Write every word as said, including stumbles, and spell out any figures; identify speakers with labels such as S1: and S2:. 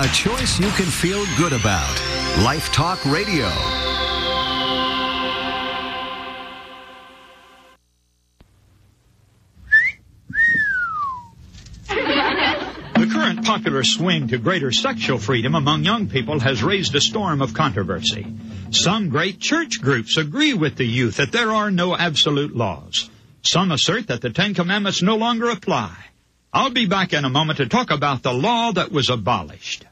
S1: A choice you can feel good about. Life Talk Radio.
S2: The current popular swing to greater sexual freedom among young people has raised a storm of controversy. Some great church groups agree with the youth that there are no absolute laws. Some assert that the Ten Commandments no longer apply. I'll be back in a moment to talk about the law that was abolished.